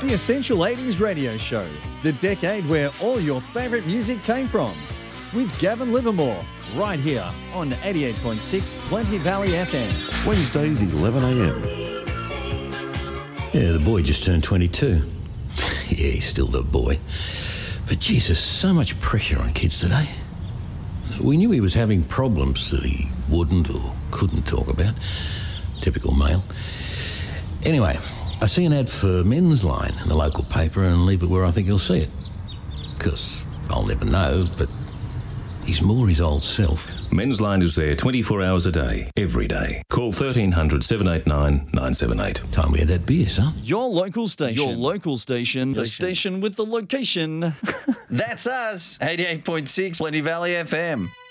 the Essential 80s radio show, the decade where all your favourite music came from, with Gavin Livermore, right here on 88.6 Plenty Valley FM. Wednesdays, 11 a.m. Yeah, the boy just turned 22. Yeah, he's still the boy. But Jesus, so much pressure on kids today. We knew he was having problems that he wouldn't or couldn't talk about. Typical male. Anyway, I see an ad for Men's Line in the local paper and leave it where I think he'll see it. Because I'll never know, but he's more his old self. Men's Line is there 24 hours a day, every day. Call 1300 789 978. Time we had that beer, son. Your local station. Your local station. The station with the location. That's us, 88.6 Plenty Valley FM.